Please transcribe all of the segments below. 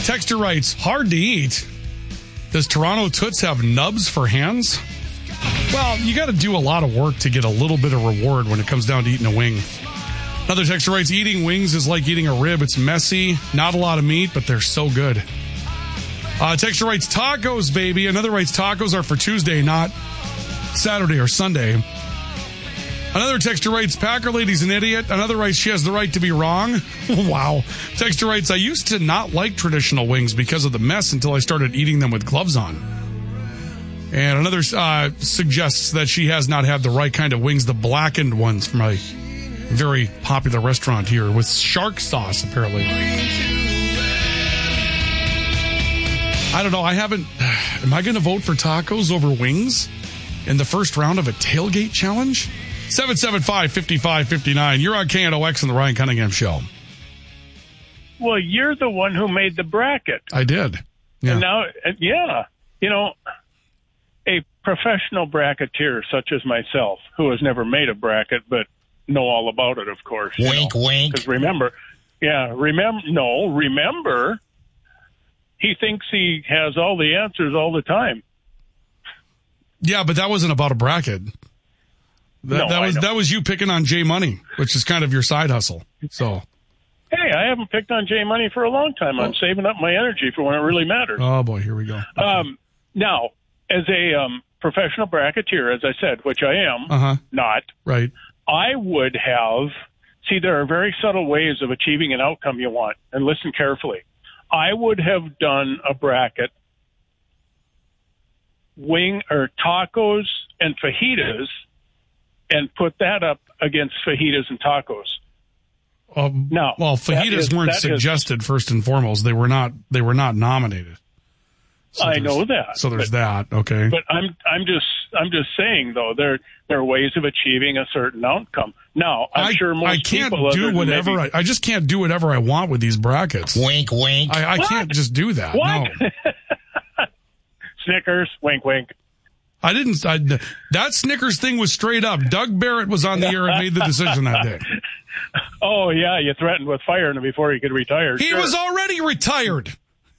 Texter writes, hard to eat. Does Toronto Toots have nubs for hands? Well, you got to do a lot of work to get a little bit of reward when it comes down to eating a wing. Another texter writes, eating wings is like eating a rib. It's messy, not a lot of meat, but they're so good. Texter writes, tacos, baby. Another writes, tacos are for Tuesday, not Saturday or Sunday. Another texter writes, Packer lady's an idiot. Another writes, she has the right to be wrong. Wow. Texter writes, I used to not like traditional wings because of the mess until I started eating them with gloves on. And another suggests that she has not had the right kind of wings, the blackened ones from a very popular restaurant here with shark sauce, apparently. I don't know. Am I going to vote for tacos over wings in the first round of a tailgate challenge? 775-5559. You're on KNOX on the Ryan Cunningham Show. Well, you're the one who made the bracket. I did. Yeah. And now, a professional bracketeer such as myself, who has never made a bracket but know all about it, of course. Wink, wink. Because remember, he thinks he has all the answers all the time. Yeah, but that wasn't about a bracket. That was you picking on Jay Money, which is kind of your side hustle. So, hey, I haven't picked on Jay Money for a long time. I'm saving up my energy for when it really matters. Oh boy, here we go. Now, as a professional bracketeer, as I said, which I am not, right? I would have. See, there are very subtle ways of achieving an outcome you want, and listen carefully. I would have done a bracket, wing or tacos and fajitas, and put that up against fajitas and tacos. Fajitas weren't suggested first and foremost. They were not nominated. So I know that. So there's that. Okay. But I'm just saying though, there are ways of achieving a certain outcome. Now, I'm sure most people do whatever. I just can't do whatever I want with these brackets. Wink, wink. I can't just do that. What? No. Snickers, wink, wink. I didn't. That Snickers thing was straight up. Doug Barrett was on the air and made the decision that day. Oh yeah, you threatened with firing him before he could retire. He was already retired.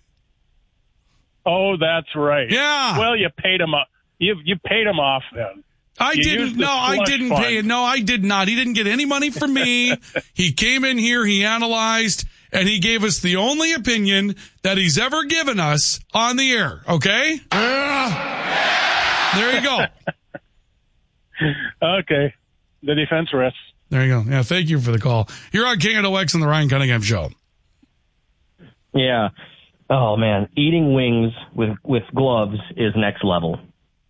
Oh, that's right. Yeah. Well, you paid him. You paid him off then. I didn't pay it. No, I did not. He didn't get any money from me. He came in here, he analyzed, and he gave us the only opinion that he's ever given us on the air. Okay? There you go. Okay. The defense rests. There you go. Yeah, thank you for the call. You're on KNOX on the Ryan Cunningham Show. Yeah. Oh, man. Eating wings with gloves is next level.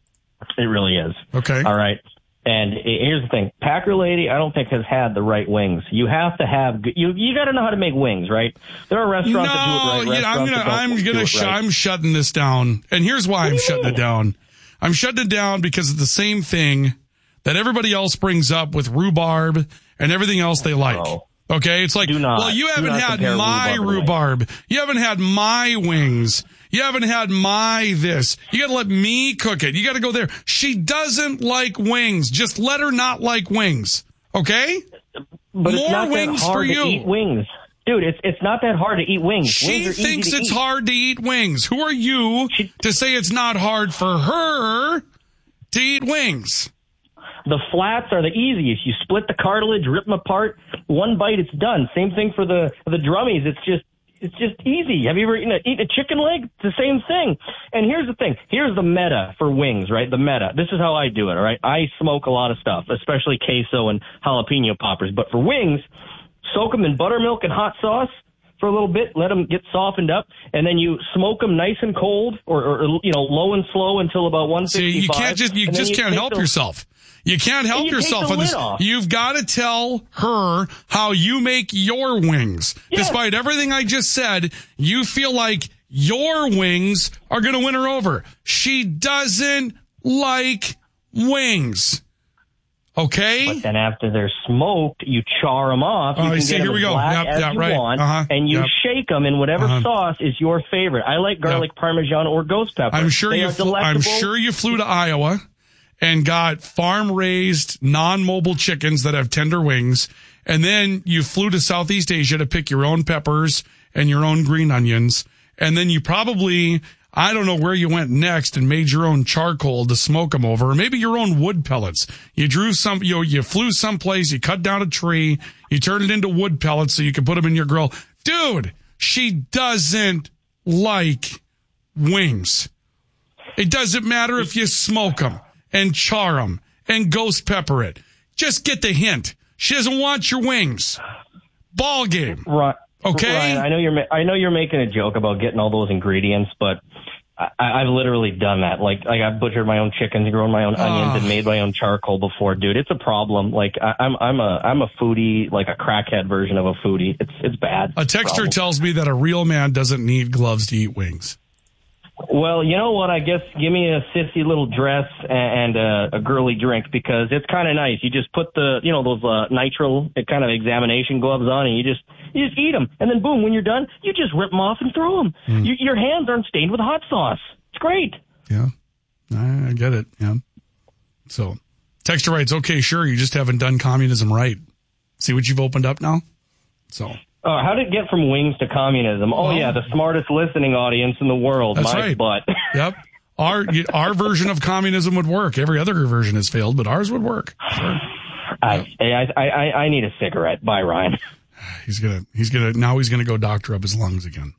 It really is. Okay. All right. And here's the thing. Packer Lady, I don't think has had the right wings. You have to have, you got to know how to make wings, right? There are restaurants that do it right. I'm shutting this down. And here's why I'm shutting it down. I'm shutting it down because it's the same thing that everybody else brings up with rhubarb and everything else they like. Oh. Okay? It's like, well, you haven't had my rhubarb. You haven't had my wings. You haven't had my this. You got to let me cook it. You got to go there. She doesn't like wings. Just let her not like wings. Okay? But it's more not wings that hard for you. To eat wings. Dude, it's not that hard to eat wings. She thinks it's hard to eat wings. Who are you to say it's not hard for her to eat wings? The flats are the easiest. You split the cartilage, rip them apart, one bite, it's done. Same thing for the drummies. It's just easy. Have you ever eaten a chicken leg? It's the same thing. And here's the thing. Here's the meta for wings, right? The meta. This is how I do it, all right? I smoke a lot of stuff, especially queso and jalapeno poppers. But for wings, soak them in buttermilk and hot sauce for a little bit, let them get softened up, and then you smoke them nice and cold or low and slow until about 165. See, you just can't help yourself. You can't help yourself on this. You've got to tell her how you make your wings. Yes. Despite everything I just said, you feel like your wings are going to win her over. She doesn't like wings. Okay? But then after they're smoked, you char them off. You can get them as black as you want, and you shake them in whatever sauce is your favorite. I like garlic parmesan or ghost pepper. I'm sure you flew to Iowa and got farm-raised, non-mobile chickens that have tender wings, and then you flew to Southeast Asia to pick your own peppers and your own green onions, And then you probably, I don't know where you went next and made your own charcoal to smoke them over, or maybe your own wood pellets. You drew some, you flew someplace, you cut down a tree, you turned it into wood pellets so you can put them in your grill. Dude, she doesn't like wings. It doesn't matter if you smoke them and char them and ghost pepper it. Just get the hint. She doesn't want your wings. Ball game. Right. Okay. Ryan, I know you're making a joke about getting all those ingredients, but I've literally done that. Like I've butchered my own chickens, grown my own onions, and made my own charcoal before, dude. It's a problem. Like I'm a foodie, like a crackhead version of a foodie. It's bad. A texter tells me that a real man doesn't need gloves to eat wings. Well, you know what? I guess give me a sissy little dress and a girly drink, because it's kind of nice. You just put those nitrile kind of examination gloves on, and you just eat them. And then boom, when you're done, you just rip them off and throw them. Your hands aren't stained with hot sauce. It's great. Yeah, I get it. Yeah. So texter writes, okay, sure. You just haven't done communism right. See what you've opened up now? So. How did it get from wings to communism? Oh, yeah, the smartest listening audience in the world. That's right. Butt. Yep. Our version of communism would work. Every other version has failed, but ours would work. Sure. I need a cigarette. Bye, Ryan. He's gonna go doctor up his lungs again.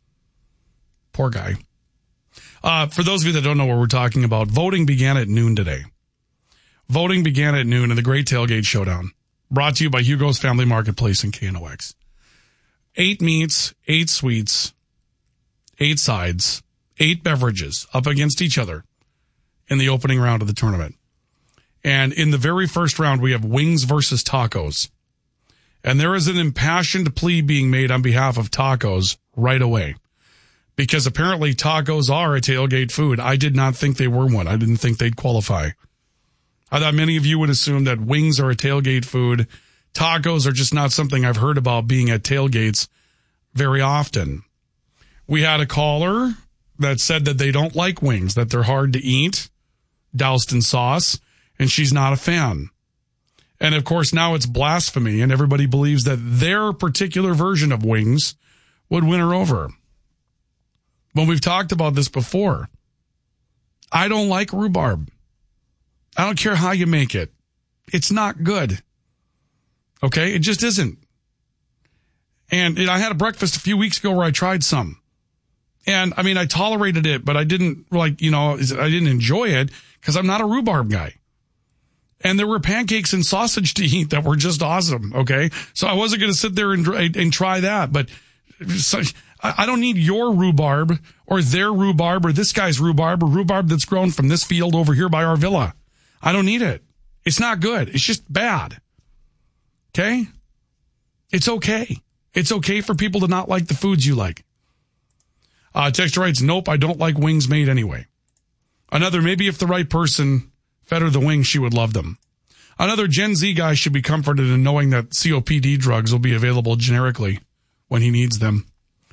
Poor guy. For those of you that don't know what we're talking about, voting began at noon today. Voting began at noon in the Great Tailgate Showdown, brought to you by Hugo's Family Marketplace and KNOX. 8 meats, 8 sweets, 8 sides, 8 beverages up against each other in the opening round of the tournament. And in the very first round, we have wings versus tacos. And there is an impassioned plea being made on behalf of tacos right away, because apparently tacos are a tailgate food. I did not think they were one. I didn't think they'd qualify. I thought many of you would assume that wings are a tailgate food. Tacos are just not something I've heard about being at tailgates very often. We had a caller that said that they don't like wings, that they're hard to eat, doused in sauce, and she's not a fan. And of course, now it's blasphemy, and everybody believes that their particular version of wings would win her over. But we've talked about this before. I don't like rhubarb. I don't care how you make it. It's not good. Okay, it just isn't. And I had a breakfast a few weeks ago where I tried some. And I mean, I tolerated it, but I didn't I didn't enjoy it because I'm not a rhubarb guy. And there were pancakes and sausage to eat that were just awesome. Okay, so I wasn't going to sit there and try that. But I don't need your rhubarb or their rhubarb or this guy's rhubarb or rhubarb that's grown from this field over here by our villa. I don't need it. It's not good. It's just bad. Okay? It's okay. It's okay for people to not like the foods you like. Texter writes, nope, I don't like wings made anyway. Another, maybe if the right person fed her the wings, she would love them. Another, Gen Z guy should be comforted in knowing that COPD drugs will be available generically when he needs them.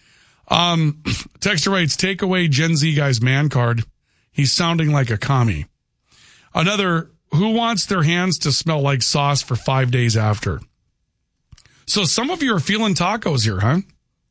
Texter writes, take away Gen Z guy's man card. He's sounding like a commie. Another, who wants their hands to smell like sauce for 5 days after? So some of you are feeling tacos here, huh?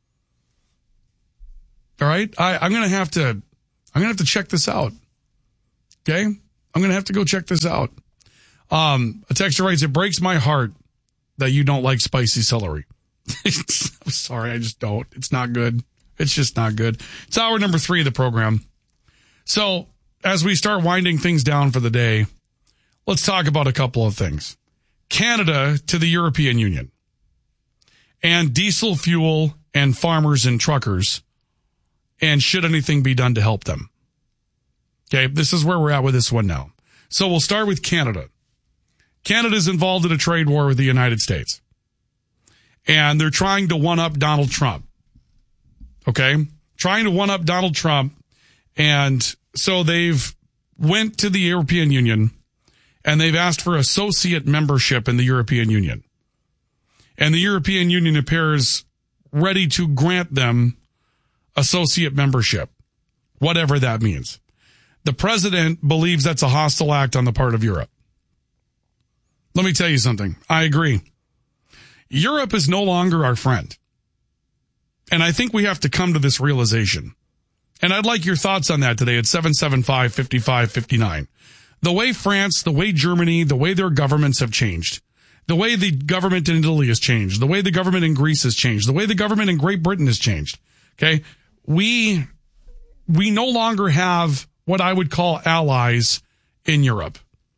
All right. I'm going to have to check this out. Okay. I'm going to have to go check this out. A texter writes, it breaks my heart that you don't like spicy celery. I'm sorry. I just don't. It's not good. It's just not good. It's hour number 3 of the program. So as we start winding things down for the day, let's talk about a couple of things. Canada to the European Union, and diesel fuel and farmers and truckers, and should anything be done to help them? Okay, this is where we're at with this one now. So we'll start with Canada. Canada's involved in a trade war with the United States, and they're trying to one-up Donald Trump. Okay, trying to one-up Donald Trump, and so they've went to the European Union, and they've asked for associate membership in the European Union. And the European Union appears ready to grant them associate membership, whatever that means. The president believes that's a hostile act on the part of Europe. Let me tell you something. I agree. Europe is no longer our friend. And I think we have to come to this realization. And I'd like your thoughts on that today at 775-5559. The way France, the way Germany, the way their governments have changed, the way the government in Italy has changed, the way the government in Greece has changed, the way the government in Great Britain has changed. Okay. We no longer have what I would call allies in Europe.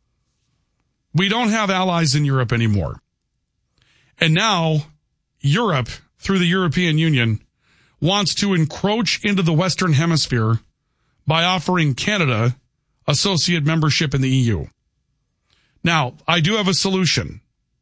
We don't have allies in Europe anymore. And now Europe, through the European Union, wants to encroach into the Western Hemisphere by offering Canada associate membership in the EU. Now, I do have a solution.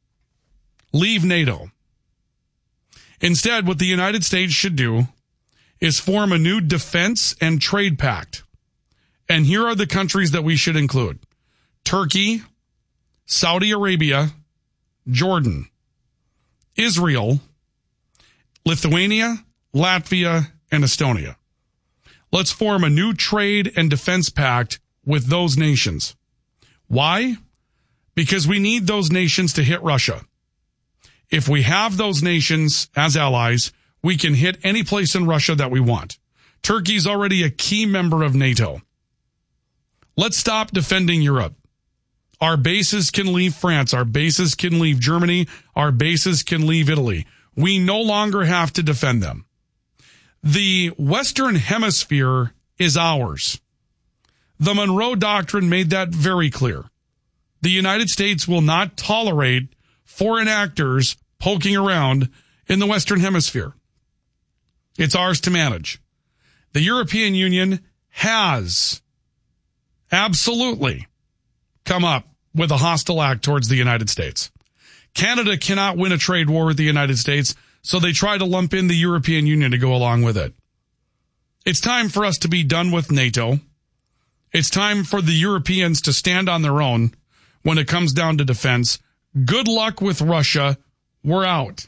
Leave NATO. Instead, what the United States should do is form a new defense and trade pact. And here are the countries that we should include: Turkey, Saudi Arabia, Jordan, Israel, Lithuania, Latvia, and Estonia. Let's form a new trade and defense pact with those nations. Why? Because we need those nations to hit Russia. If we have those nations as allies, we can hit any place in Russia that we want. Turkey's already a key member of NATO. Let's stop defending Europe. Our bases can leave France. Our bases can leave Germany. Our bases can leave Italy. We no longer have to defend them. The Western Hemisphere is ours. The Monroe Doctrine made that very clear. The United States will not tolerate foreign actors poking around in the Western Hemisphere. It's ours to manage. The European Union has absolutely come up with a hostile act towards the United States. Canada cannot win a trade war with the United States, so they try to lump in the European Union to go along with it. It's time for us to be done with NATO. It's time for the Europeans to stand on their own when it comes down to defense. Good luck with Russia. We're out.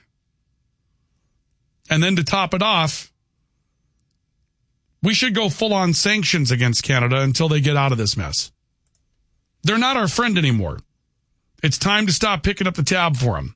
And then to top it off, we should go full-on sanctions against Canada until they get out of this mess. They're not our friend anymore. It's time to stop picking up the tab for them.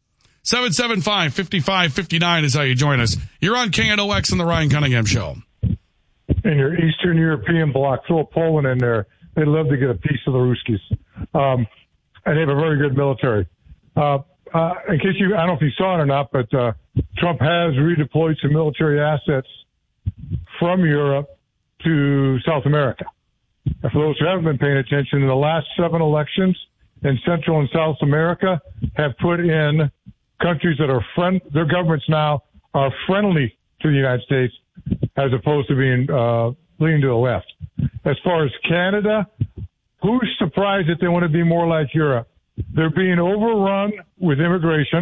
775-5559 is how you join us. You're on KNOX and the Ryan Cunningham Show. And your Eastern European bloc, throw Poland in there. They'd love to get a piece of the Ruskies. And they have a very good military. In case I don't know if you saw it or not, but Trump has redeployed some military assets from Europe to South America. And for those who haven't been paying attention, in the last 7 elections in Central and South America have put in countries that are their governments now are friendly to the United States as opposed to being leaning to the left. As far as Canada, who's surprised that they want to be more like Europe? They're being overrun with immigration.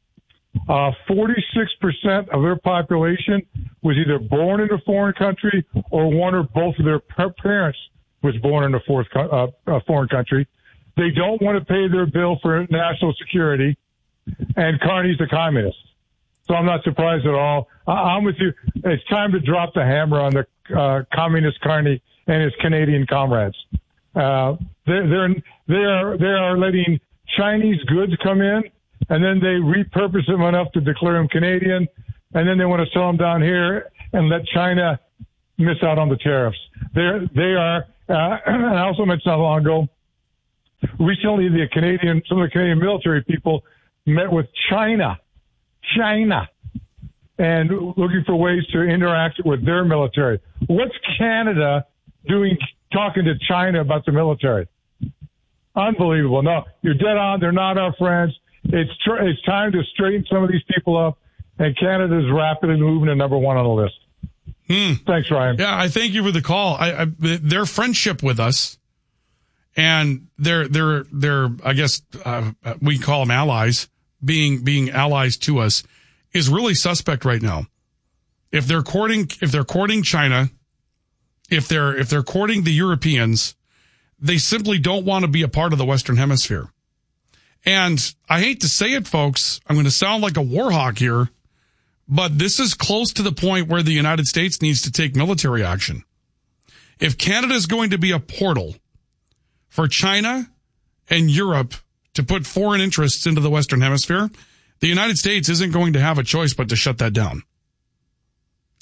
46% of their population was either born in a foreign country or one or both of their parents was born in a foreign country. They don't want to pay their bill for national security, and Carney's a communist. So I'm not surprised at all. I'm with you. It's time to drop the hammer on the communist Carney and his Canadian comrades. They are letting Chinese goods come in, and then they repurpose them enough to declare them Canadian, and then they want to sell them down here and let China miss out on the tariffs. They are. I also mentioned not long ago. Recently, some of the Canadian military people met with China, and looking for ways to interact with their military. What's Canada doing, talking to China about the military? Unbelievable. No, you're dead on. They're not our friends. It's time to straighten some of these people up, and Canada is rapidly moving to number 1 on the list. Thanks, Ryan. Yeah, I thank you for the call. Their friendship with us and their I guess we call them allies, being allies to us, is really suspect right now. If they're courting China, if they're courting the Europeans, they simply don't want to be a part of the Western Hemisphere. And I hate to say it, folks, I'm going to sound like a war hawk here, but this is close to the point where the United States needs to take military action. If Canada is going to be a portal for China and Europe to put foreign interests into the Western Hemisphere, the United States isn't going to have a choice but to shut that down.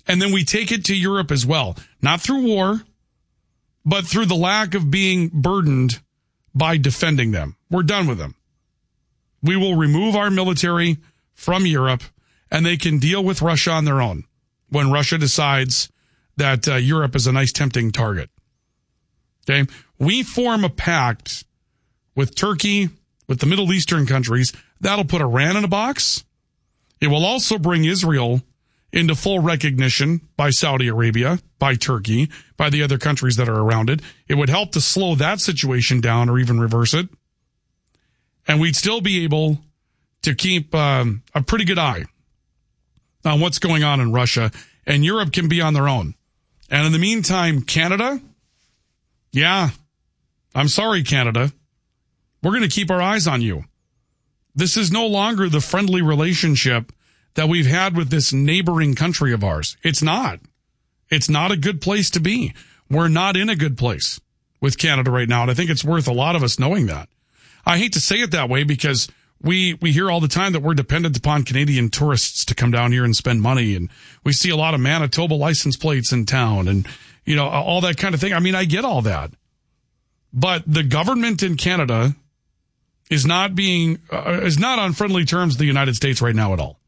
And then we take it to Europe as well. Not through war, but through the lack of being burdened by defending them. We're done with them. We will remove our military from Europe, and they can deal with Russia on their own when Russia decides that Europe is a nice, tempting target. Okay? We form a pact with Turkey, with the Middle Eastern countries. That'll put Iran in a box. It will also bring Israel into full recognition by Saudi Arabia, by Turkey, by the other countries that are around it. It would help to slow that situation down or even reverse it. And we'd still be able to keep a pretty good eye on what's going on in Russia. And Europe can be on their own. And in the meantime, Canada, yeah, I'm sorry, Canada. We're going to keep our eyes on you. This is no longer the friendly relationship that we've had with this neighboring country of ours. It's not. It's not a good place to be. We're not in a good place with Canada right now, and I think it's worth a lot of us knowing that. I hate to say it that way because we hear all the time that we're dependent upon Canadian tourists to come down here and spend money, and we see a lot of Manitoba license plates in town and, you know, all that kind of thing. I mean, I get all that. But the government in Canada is not on friendly terms with the United States right now at all.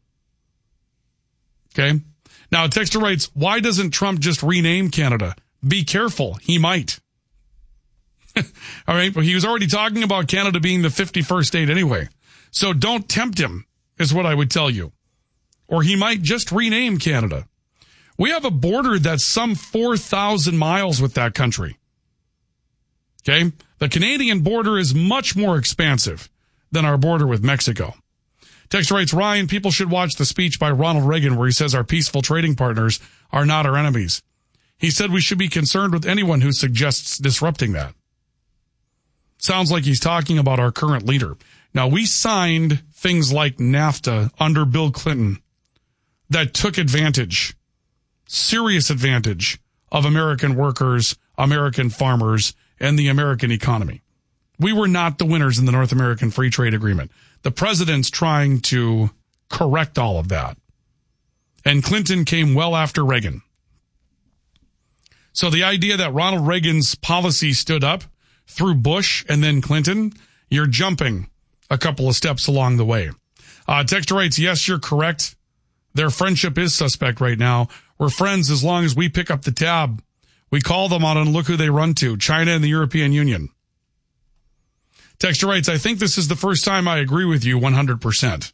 Okay? Now, a texter writes, why doesn't Trump just rename Canada? Be careful. He might. All right? But he was already talking about Canada being the 51st state anyway. So don't tempt him, is what I would tell you. Or he might just rename Canada. We have a border that's some 4,000 miles with that country. Okay? The Canadian border is much more expansive than our border with Mexico. Texter writes, Ryan, people should watch the speech by Ronald Reagan where he says our peaceful trading partners are not our enemies. He said we should be concerned with anyone who suggests disrupting that. Sounds like he's talking about our current leader. Now, we signed things like NAFTA under Bill Clinton that took advantage, serious advantage, of American workers, American farmers, and the American economy. We were not the winners in the North American Free Trade Agreement. The president's trying to correct all of that. And Clinton came well after Reagan. So the idea that Ronald Reagan's policy stood up through Bush and then Clinton, you're jumping a couple of steps along the way. Texter writes, yes, you're correct. Their friendship is suspect right now. We're friends as long as we pick up the tab. We call them out and look who they run to, China and the European Union. Texter writes, I think this is the first time I agree with you 100%.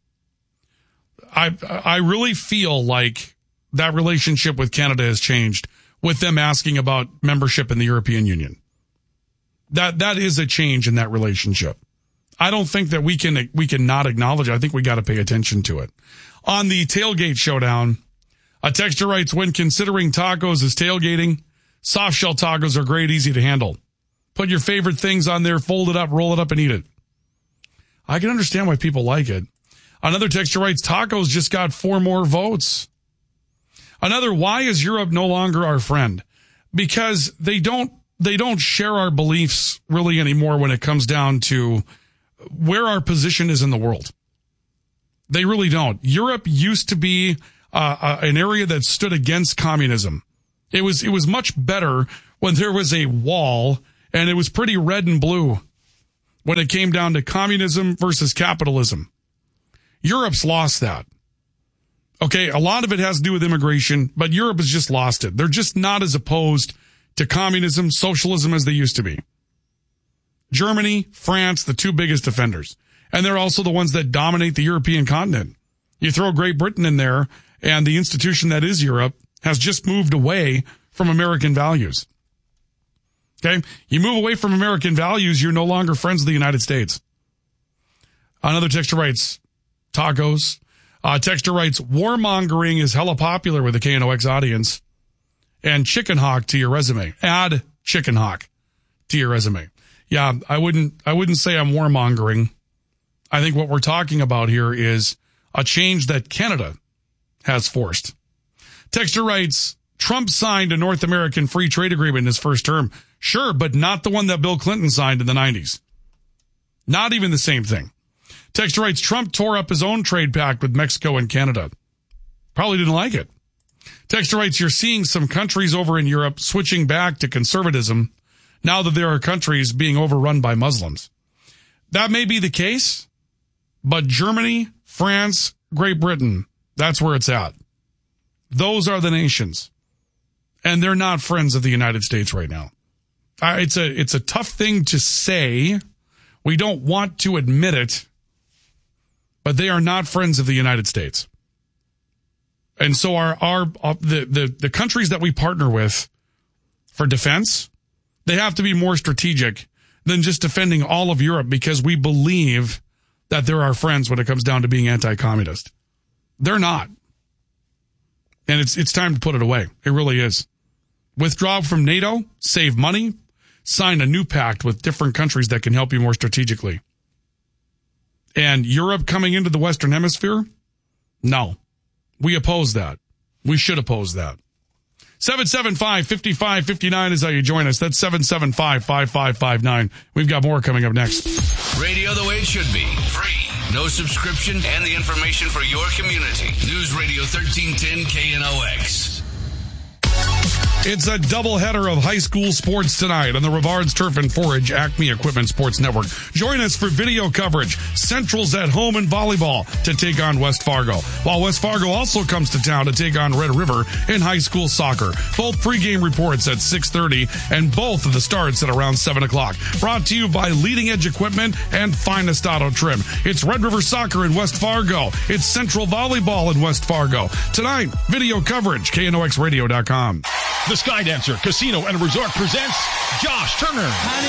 I really feel like that relationship with Canada has changed with them asking about membership in the European Union. That is a change in that relationship. I don't think that we can not acknowledge it. I think we got to pay attention to it. On the tailgate showdown, a texter writes, when considering tacos as tailgating, soft shell tacos are great, easy to handle. Put your favorite things on there, fold it up, roll it up, and eat it. I can understand why people like it. Another texter writes, tacos just got 4 more votes. Another, why is Europe no longer our friend? Because they don't share our beliefs really anymore when it comes down to where our position is in the world. They really don't. Europe used to be an area that stood against communism. It was much better when there was a wall and it was pretty red and blue when it came down to communism versus capitalism. Europe's lost that. Okay, a lot of it has to do with immigration, but Europe has just lost it. They're just not as opposed to communism, socialism as they used to be. Germany, France, the 2 biggest offenders. And they're also the ones that dominate the European continent. You throw Great Britain in there, and the institution that is Europe has just moved away from American values. Okay? You move away from American values, you're no longer friends with the United States. Another texter writes, tacos. Texter writes, warmongering is hella popular with the KNOX audience. And chicken hawk to your resume. Add chicken hawk to your resume. Yeah, I wouldn't say I'm warmongering. I think what we're talking about here is a change that Canada has forced. Texter writes, Trump signed a North American Free Trade Agreement in his first term. Sure, but not the one that Bill Clinton signed in the 90s. Not even the same thing. Texter writes, Trump tore up his own trade pact with Mexico and Canada. Probably didn't like it. Texter writes, you're seeing some countries over in Europe switching back to conservatism now that there are countries being overrun by Muslims. That may be the case, but Germany, France, Great Britain, that's where it's at. Those are the nations. And they're not friends of the United States right now. It's a tough thing to say. We don't want to admit it, but they are not friends of the United States. And so the countries that we partner with for defense, they have to be more strategic than just defending all of Europe because we believe that they're our friends when it comes down to being anti-communist. They're not. And it's time to put it away. It really is. Withdraw from NATO, save money, sign a new pact with different countries that can help you more strategically. And Europe coming into the Western Hemisphere? No. We oppose that. We should oppose that. 775-5559 is how you join us. That's 775-5559. We've got more coming up next. Radio the way it should be. Free. No subscription and the information for your community. News Radio 1310 KNOX. It's a doubleheader of high school sports tonight on the Rivards Turf and Forage Acme Equipment Sports Network. Join us for video coverage. Central's at home in volleyball to take on West Fargo, while West Fargo also comes to town to take on Red River in high school soccer. Both pregame reports at 6:30 and both of the starts at around 7 o'clock. Brought to you by Leading Edge Equipment and Finest Auto Trim. It's Red River Soccer in West Fargo. It's Central Volleyball in West Fargo. Tonight, video coverage, KNOXradio.com. The Sky Dancer Casino and Resort presents Josh Turner.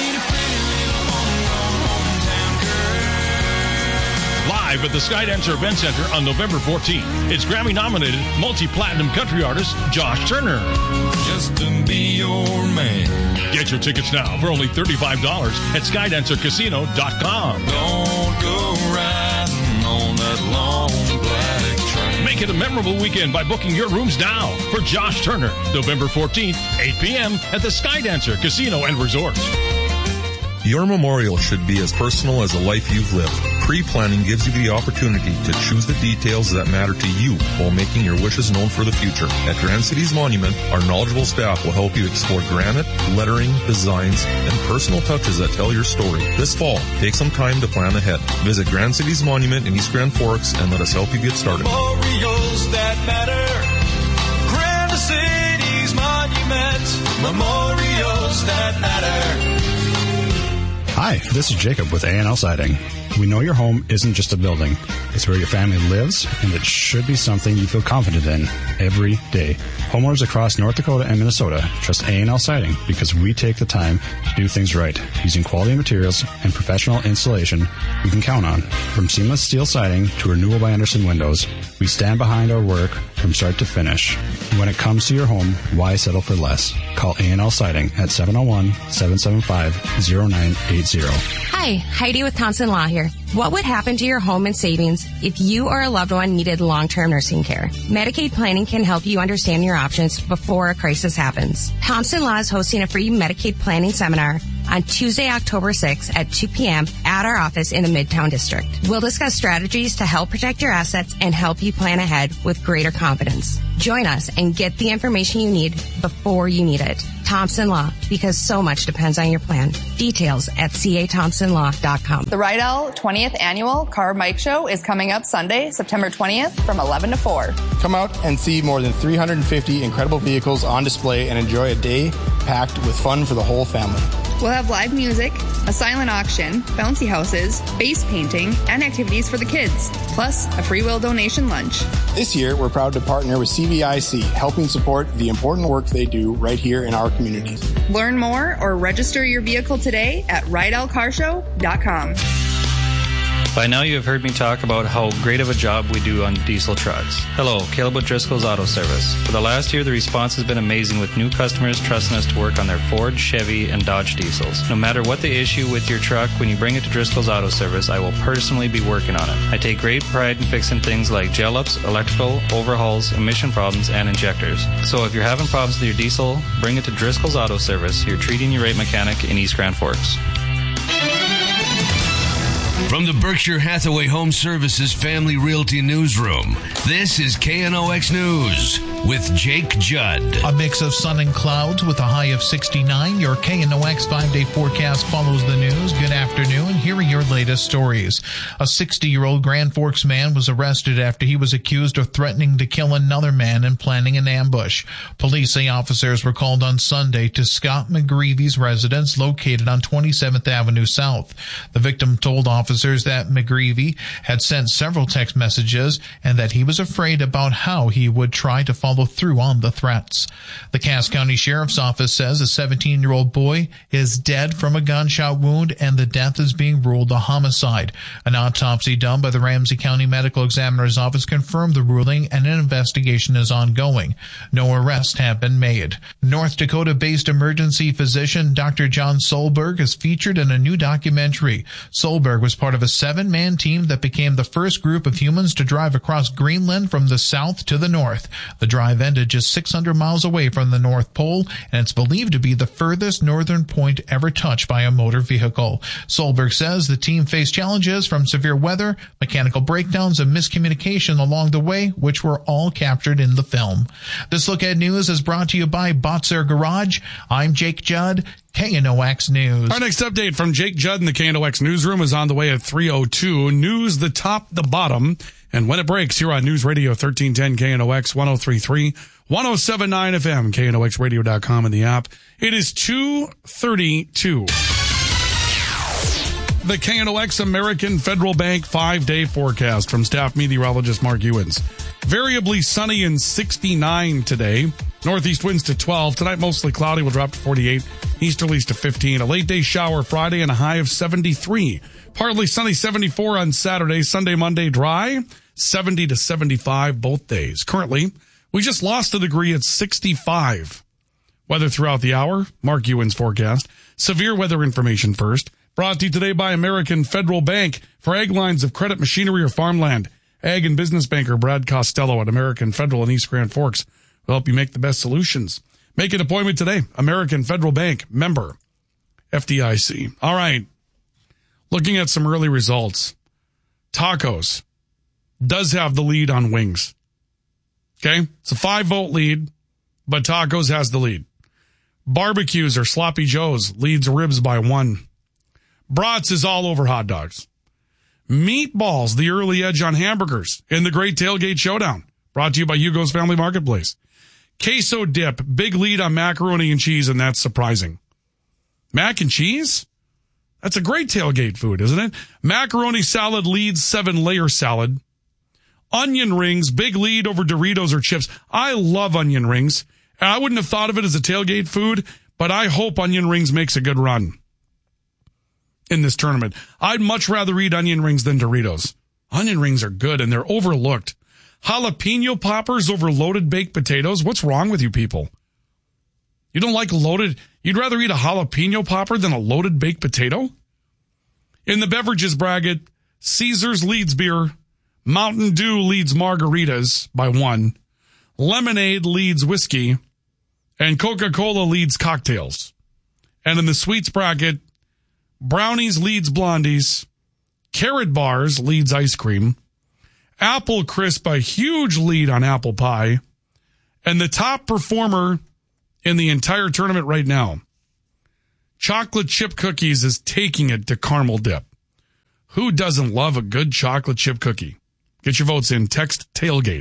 Live at the Sky Dancer Event Center on November 14th. It's Grammy-nominated multi-platinum country artist Josh Turner. Just to be your man. Get your tickets now for only $35 at SkydancerCasino.com. Don't go riding on that long black train. Make it a memorable weekend by booking your rooms now for Josh Turner, November 14th, 8 p.m. at the Sky Dancer Casino and Resort. Your memorial should be as personal as a life you've lived. Pre-planning gives you the opportunity to choose the details that matter to you while making your wishes known for the future. At Grand Cities Monument, our knowledgeable staff will help you explore granite, lettering, designs, and personal touches that tell your story. This fall, take some time to plan ahead. Visit Grand Cities Monument in East Grand Forks and let us help you get started. Memorials that matter. Grand Cities Monument. Memorials that matter. Hi, this is Jacob with A&L Siding. We know your home isn't just a building. It's where your family lives, and it should be something you feel confident in every day. Homeowners across North Dakota and Minnesota trust A&L Siding because we take the time to do things right, using quality materials and professional installation you can count on. From seamless steel siding to Renewal by Andersen windows, we stand behind our work from start to finish. When it comes to your home, why settle for less? Call A&L Siding at 701-775-0980. Hi, Heidi with Thompson Law here. What would happen to your home and savings if you or a loved one needed long-term nursing care? Medicaid planning can help you understand your options before a crisis happens. Thompson Law is hosting a free Medicaid planning seminar on Tuesday, October 6th at 2 p.m. at our office in the Midtown District. We'll discuss strategies to help protect your assets and help you plan ahead with greater confidence. Join us and get the information you need before you need it. Thompson Law, because so much depends on your plan. Details at cathompsonlaw.com. The Rydell 20th Annual Car Bike Show is coming up Sunday, September 20th from 11 to 4. Come out and see more than 350 incredible vehicles on display and enjoy a day packed with fun for the whole family. We'll have live music, a silent auction, bouncy houses, face painting, and activities for the kids, plus a free will donation lunch. This year, we're proud to partner with CVIC, helping support the important work they do right here in our communities. Learn more or register your vehicle today at RydellCarShow.com. By now you have heard me talk about how great of a job we do on diesel trucks. Hello, Caleb O'Driscoll's Auto Service. For the last year, the response has been amazing with new customers trusting us to work on their Ford, Chevy, and Dodge diesels. No matter what the issue with your truck, when you bring it to Driscoll's Auto Service, I will personally be working on it. I take great pride in fixing things like gel-ups, electrical, overhauls, emission problems, and injectors. So if you're having problems with your diesel, bring it to Driscoll's Auto Service, your treating you right mechanic in East Grand Forks. From the Berkshire Hathaway Home Services Family Realty Newsroom, this is KNOX News with Jake Judd. A mix of sun and clouds with a high of 69. Your KNOX 5-day forecast follows the news. Good afternoon. Here are your latest stories. A 60-year-old Grand Forks man was arrested after he was accused of threatening to kill another man and planning an ambush. Police say officers were called on Sunday to Scott McGreevy's residence located on 27th Avenue South. The victim told officers that McGreevy had sent several text messages and that he was afraid about how he would try to follow through on the threats. The Cass County Sheriff's Office says a 17-year-old boy is dead from a gunshot wound and the death is being ruled a homicide. An autopsy done by the Ramsey County Medical Examiner's Office confirmed the ruling and an investigation is ongoing. No arrests have been made. North Dakota-based emergency physician Dr. John Solberg is featured in a new documentary. Solberg was part of a 7-man team that became the first group of humans to drive across Greenland from the south to the north. The drive ended just 600 miles away from the North Pole, and it's believed to be the furthest northern point ever touched by a motor vehicle. Solberg says the team faced challenges from severe weather, mechanical breakdowns, and miscommunication along the way, which were all captured in the film. This Look Ahead News is brought to you by Botzer Garage. I'm Jake Judd, KNOX News. Our next update from Jake Judd in the KNOX newsroom is on the way at 3:02. News, the top, the bottom. And when it breaks, here on News Radio 1310 KNOX 103.3, 107.9 FM, KNOXradio.com and the app. It is 2:32. The KNOX American Federal Bank 5-day forecast from staff meteorologist Mark Ewens. Variably sunny and 69 today. Northeast winds to 12. Tonight, mostly cloudy. Will drop to 48. Easterlies to 15. A late day shower Friday and a high of 73. Partly sunny 74 on Saturday. Sunday, Monday, dry. 70 to 75 both days. Currently, we just lost a degree at 65. Weather throughout the hour. Mark Ewens forecast. Severe weather information first. Brought to you today by American Federal Bank. For ag lines of credit, machinery, or farmland, ag and business banker Brad Costello at American Federal in East Grand Forks will help you make the best solutions. Make an appointment today. American Federal Bank, member FDIC. All right. Looking at some early results. Tacos does have the lead on wings. Okay? It's a 5-vote lead, but Tacos has the lead. Barbecues or Sloppy Joe's leads ribs by 1. Brats is all over hot dogs. Meatballs, the early edge on hamburgers in the Great Tailgate Showdown. Brought to you by Hugo's Family Marketplace. Queso dip, big lead on macaroni and cheese, and that's surprising. Mac and cheese? That's a great tailgate food, isn't it? Macaroni salad leads 7-layer salad. Onion rings, big lead over Doritos or chips. I love onion rings. And I wouldn't have thought of it as a tailgate food, but I hope onion rings makes a good run in this tournament. I'd much rather eat onion rings than Doritos. Onion rings are good, and they're overlooked. Jalapeno poppers over loaded baked potatoes? What's wrong with you people? You don't like loaded? You'd rather eat a jalapeno popper than a loaded baked potato? In the beverages bracket, Caesars leads beer. Mountain Dew leads margaritas by 1. Lemonade leads whiskey. And Coca-Cola leads cocktails. And in the sweets bracket, Brownies leads blondies. Carrot Bars leads ice cream. Apple Crisp, a huge lead on apple pie. And the top performer in the entire tournament right now, chocolate chip cookies, is taking it to caramel dip. Who doesn't love a good chocolate chip cookie? Get your votes in. Text tailgate.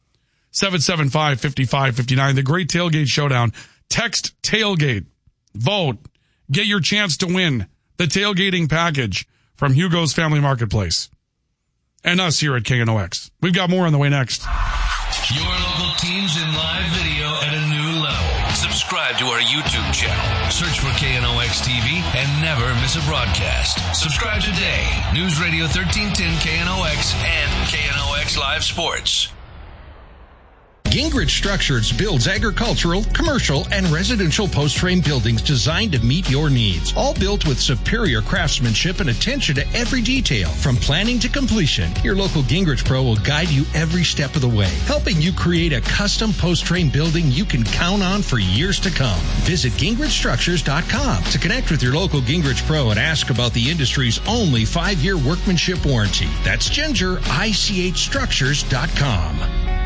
775-5559. The Great Tailgate Showdown. Text tailgate. Vote. Get your chance to win the tailgating package from Hugo's Family Marketplace. And us here at KNOX. We've got more on the way next. Your local teams in live video at a new level. Subscribe to our YouTube channel. Search for KNOX TV and never miss a broadcast. Subscribe today. News Radio 1310 KNOX and KNOX Live Sports. Gingrich Structures builds agricultural, commercial, and residential post-frame buildings designed to meet your needs. All built with superior craftsmanship and attention to every detail. From planning to completion, your local Gingrich Pro will guide you every step of the way, helping you create a custom post-frame building you can count on for years to come. Visit GingrichStructures.com to connect with your local Gingrich Pro and ask about the industry's only 5-year workmanship warranty. That's GingerICHStructures.com.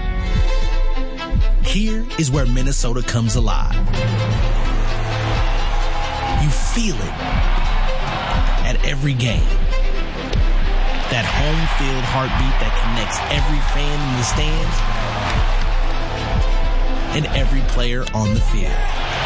Here is where Minnesota comes alive. You feel it at every game. That home field heartbeat that connects every fan in the stands and every player on the field.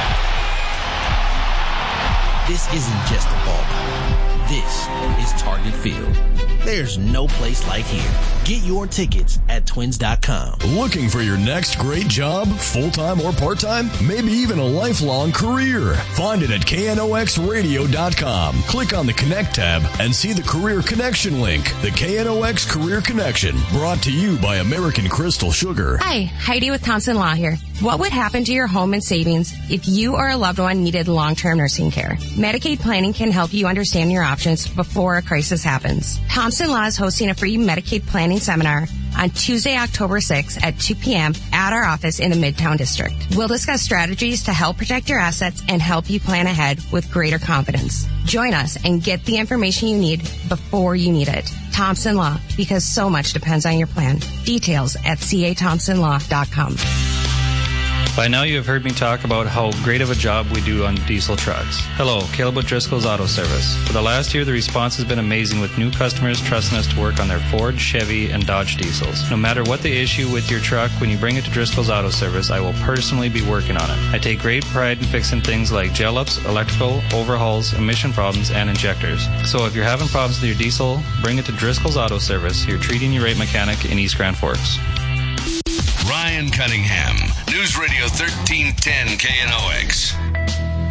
This isn't just a ballpark. This is Target Field. There's no place like here. Get your tickets at twins.com. Looking for your next great job, full-time or part-time? Maybe even a lifelong career? Find it at KNOXradio.com. Click on the Connect tab and see the Career Connection link. The KNOX Career Connection, brought to you by American Crystal Sugar. Hi, Heidi with Thompson Law here. What would happen to your home and savings if you or a loved one needed long-term nursing care? Medicaid planning can help you understand your options before a crisis happens. Thompson Law is hosting a free Medicaid planning seminar on Tuesday, October 6th at 2 p.m. at our office in the Midtown District. We'll discuss strategies to help protect your assets and help you plan ahead with greater confidence. Join us and get the information you need before you need it. Thompson Law, because so much depends on your plan. Details at cathompsonlaw.com. By now you have heard me talk about how great of a job we do on diesel trucks. Hello, Caleb O'Driscoll's Auto Service. For the last year, the response has been amazing with new customers trusting us to work on their Ford, Chevy, and Dodge diesels. No matter what the issue with your truck, when you bring it to Driscoll's Auto Service, I will personally be working on it. I take great pride in fixing things like gel ups, electrical, overhauls, emission problems, and injectors. So if you're having problems with your diesel, bring it to Driscoll's Auto Service, your treating you right mechanic in East Grand Forks. Ryan Cunningham, News Radio 1310 KNOX.